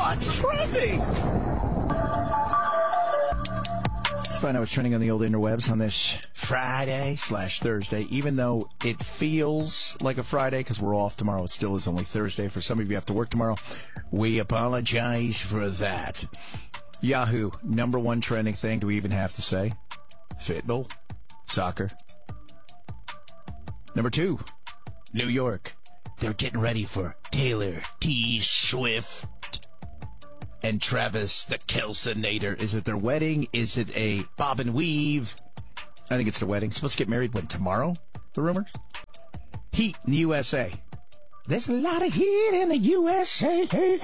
What's trending? Let's find out what's trending on the old interwebs on this Friday/Thursday. Even though it feels like a Friday because we're off tomorrow, it still is only Thursday. For some of you have to work tomorrow. We apologize for that. Yahoo, number one trending thing. Do we even have to say? Football, soccer. Number two, New York. They're getting ready for Taylor T. Swift and Travis the Kelsonator. Is it their wedding? Is it a bob and weave? I think it's their wedding. Supposed to get married when? Tomorrow? The rumors? Heat in the USA. There's a lot of heat in the USA.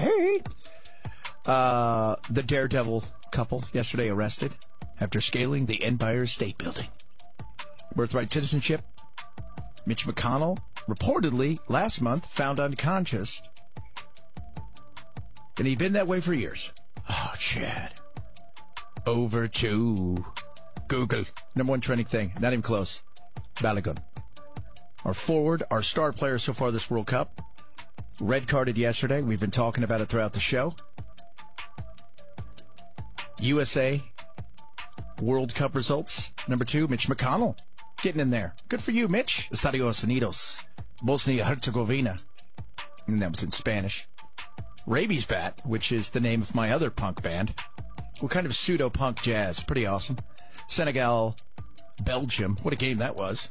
The Daredevil couple yesterday arrested after scaling the Empire State Building. Birthright citizenship. Mitch McConnell reportedly last month found unconscious. And he'd been that way for years. Oh, Chad. Over to Google. Number one trending thing. Not even close. Balogun. Our forward, our star player so far this World Cup. Red carded yesterday. We've been talking about it throughout the show. USA World Cup results. Number two, Mitch McConnell. Getting in there. Good for you, Mitch. Estados Unidos. Bosnia-Herzegovina. And that was in Spanish. Rabies Bat, which is the name of my other punk band. What kind of pseudo-punk jazz? Pretty awesome. Senegal, Belgium. What a game that was.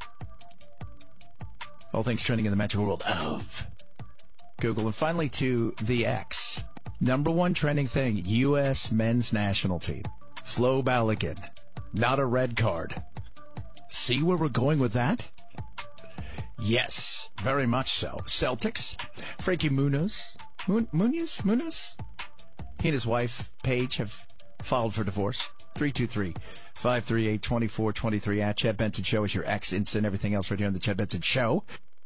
All things trending in the magical world of Google. And finally to the X. Number one trending thing, U.S. men's national team. Flo Balogun. Not a red card. See where we're going with that? Yes, very much so. Celtics. Frankie Munoz. Munoz? He and his wife, Paige, have filed for divorce. 323-538-2423 at Chad Benson Show is your X instant. Everything else right here on the Chad Benson Show.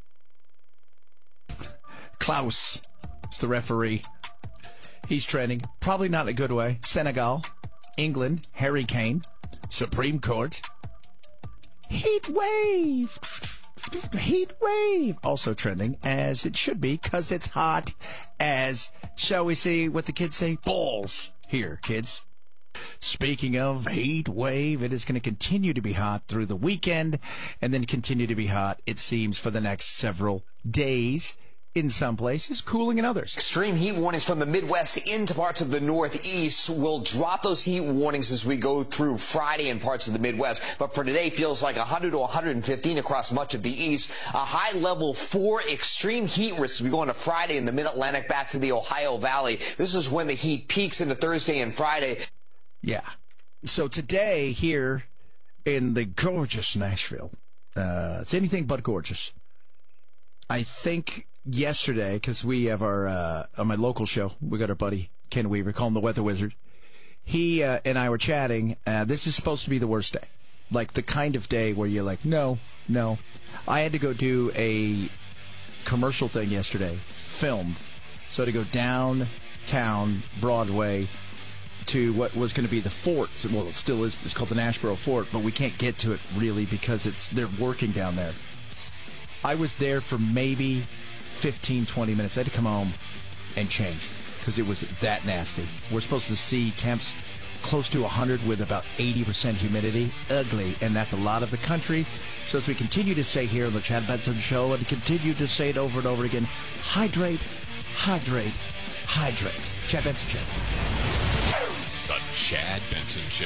Klaus is the referee. He's trending. Probably not in a good way. Senegal. England. Harry Kane. Supreme Court. Heat wave. Heat wave. Also trending, as it should be, because it's hot as, shall we see what the kids say? Balls. Here, kids. Speaking of heat wave, it is going to continue to be hot through the weekend and then continue to be hot, it seems, for the next several days. In some places, cooling in others. Extreme heat warnings from the Midwest into parts of the Northeast will drop those heat warnings as we go through Friday in parts of the Midwest. But for today, feels like 100 to 115 across much of the East. A high level 4 extreme heat risks as we go into Friday in the Mid-Atlantic back to the Ohio Valley. This is when the heat peaks into Thursday and Friday. Yeah. So today here in the gorgeous Nashville, it's anything but gorgeous. I think yesterday, because we have our, on my local show, we got our buddy Ken Weaver, call him the Weather Wizard. He and I were chatting. This is supposed to be the worst day. Like the kind of day where you're like, no. I had to go do a commercial thing yesterday, filmed. So I had to go downtown Broadway to what was going to be the fort. Well, it still is. It's called the Nashboro Fort, but we can't get to it really because they're working down there. I was there for maybe 15, 20 minutes. I had to come home and change because it was that nasty. We're supposed to see temps close to 100 with about 80% humidity. Ugly, and that's a lot of the country. So as we continue to say here on the Chad Benson Show and continue to say it over and over again, hydrate, hydrate, hydrate. Chad Benson Show. The Chad Benson Show.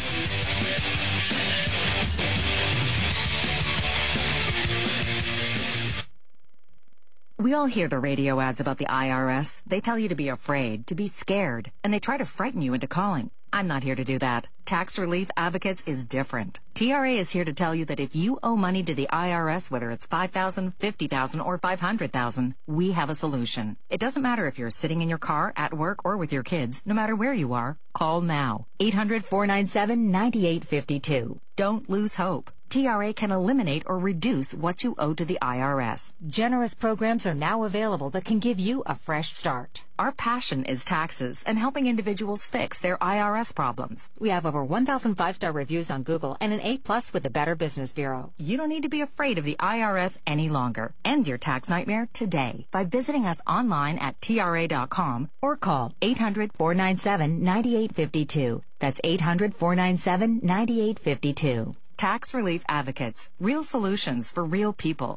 We all hear the radio ads about the IRS. They tell you to be afraid, to be scared, and they try to frighten you into calling. I'm not here to do that. Tax Relief Advocates is different. TRA is here to tell you that if you owe money to the IRS, whether it's $5,000, $50,000, or $500,000, we have a solution. It doesn't matter if you're sitting in your car, at work, or with your kids. No matter where you are, call now. 800-497-9852. Don't lose hope. TRA can eliminate or reduce what you owe to the IRS. Generous programs are now available that can give you a fresh start. Our passion is taxes and helping individuals fix their IRS problems. We have over 1,000 5-star reviews on Google and an A+ with the Better Business Bureau. You don't need to be afraid of the IRS any longer. End your tax nightmare today by visiting us online at TRA.com or call 800-497-9852. That's 800-497-9852. Tax Relief Advocates. Real solutions for real people.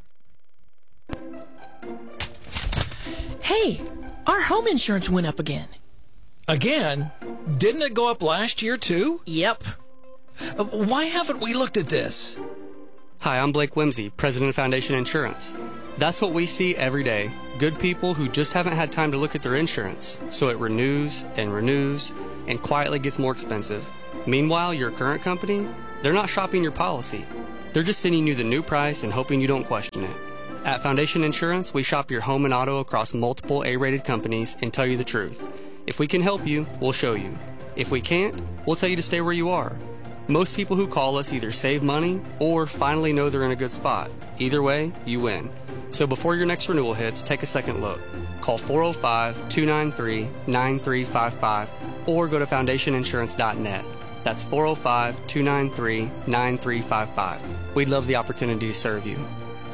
Hey, our home insurance went up again. Again? Didn't it go up last year too? Yep. Why haven't we looked at this? Hi, I'm Blake Whimsy, President of Foundation Insurance. That's what we see every day. Good people who just haven't had time to look at their insurance, so it renews and quietly gets more expensive. Meanwhile, your current company, they're not shopping your policy. They're just sending you the new price and hoping you don't question it. At Foundation Insurance, we shop your home and auto across multiple A-rated companies and tell you the truth. If we can help you, we'll show you. If we can't, we'll tell you to stay where you are. Most people who call us either save money or finally know they're in a good spot. Either way, you win. So before your next renewal hits, take a second look. Call 405-293-9355 or go to foundationinsurance.net. That's 405-293-9355. We'd love the opportunity to serve you.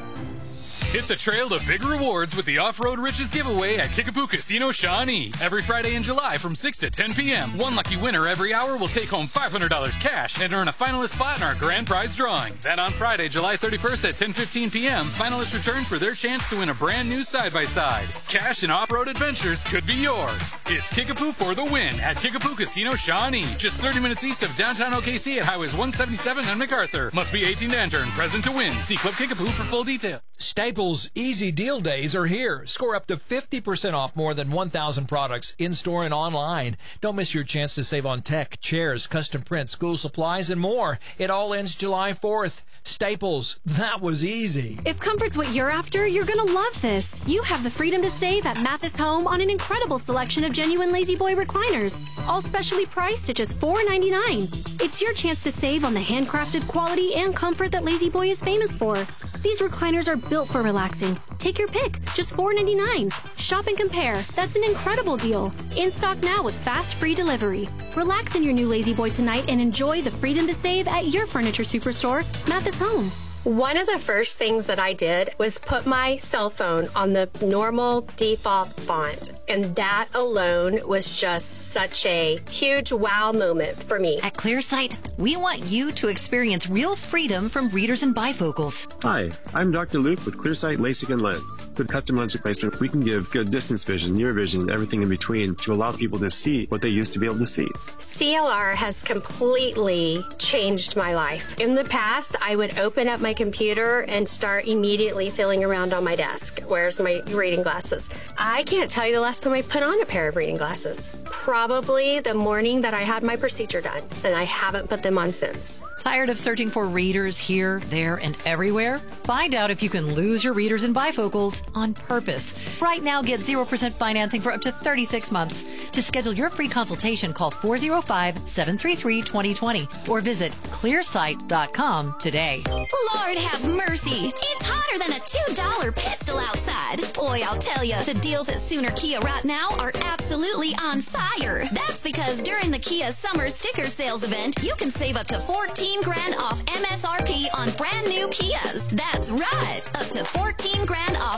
Hit the trail to big rewards with the Off-Road Riches giveaway at Kickapoo Casino Shawnee. Every Friday in July from 6 to 10 p.m. One lucky winner every hour will take home $500 cash and earn a finalist spot in our grand prize drawing. Then on Friday, July 31st at 10:15 p.m., finalists return for their chance to win a brand new side-by-side. Cash and off-road adventures could be yours. It's Kickapoo for the win at Kickapoo Casino Shawnee. Just 30 minutes east of downtown OKC at Highways 177 and MacArthur. Must be 18 to enter and present to win. See Club Kickapoo for full detail. Staples Easy Deal Days are here. Score up to 50% off more than 1,000 products in-store and online. Don't miss your chance to save on tech, chairs, custom print, school supplies, and more. It all ends July 4th. Staples, that was easy. If comfort's what you're after, you're going to love this. You have the freedom to save at Mathis Home on an incredible selection of genuine Lazy Boy recliners, all specially priced at just $4.99. It's your chance to save on the handcrafted quality and comfort that Lazy Boy is famous for. These recliners are built for relaxing. Take your pick, just $4.99. Shop and compare. That's an incredible deal. In stock now with fast free delivery. Relax in your new Lazy Boy tonight and enjoy the freedom to save at your furniture superstore, Mathis Home. One of the first things that I did was put my cell phone on the normal default font, and that alone was just such a huge wow moment for me. At ClearSight, we want you to experience real freedom from readers and bifocals. Hi, I'm Dr. Luke with ClearSight LASIK and Lens. With custom lens replacement, we can give good distance vision, near vision, and everything in between to allow people to see what they used to be able to see. CLR has completely changed my life. In the past, I would open up my computer and start immediately feeling around on my desk. Where's my reading glasses? I can't tell you the last time I put on a pair of reading glasses. Probably the morning that I had my procedure done, and I haven't put them on since. Tired of searching for readers here, there, and everywhere? Find out if you can lose your readers and bifocals on purpose. Right now, get 0% financing for up to 36 months. To schedule your free consultation, call 405-733-2020 or visit clearsight.com today. Lord have mercy. It's hotter than a $2 pistol outside. Boy, I'll tell you, the deals at Sooner Kia right now are absolutely on fire. That's because during the Kia Summer Sticker Sales event, you can save up to $14,000 off MSRP on brand new Kias. That's right, up to $14,000 off